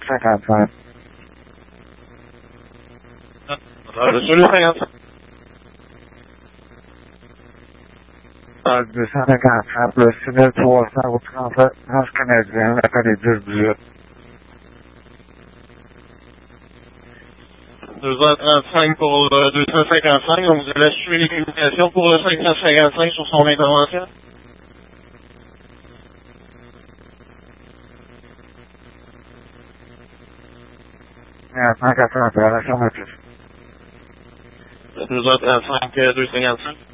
255. Je suis le 55. 255 plus 6300 au 37, France canadienne, la code est 1018. 2h35 pour le 255, donc vous allez suivre les communications pour le 555 sur son intervention. Et 180, la affirmative. 2h35, 255.